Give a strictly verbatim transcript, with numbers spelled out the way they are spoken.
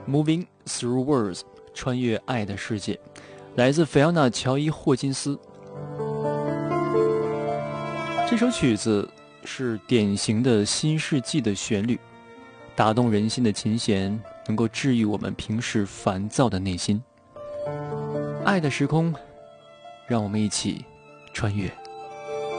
Moving Through Words， 穿越爱的世界，来自菲奥娜·乔伊·霍金斯。这首曲子是典型的新世纪的旋律，打动人心的琴弦能够治愈我们平时烦躁的内心。爱的时空，让我们一起穿越。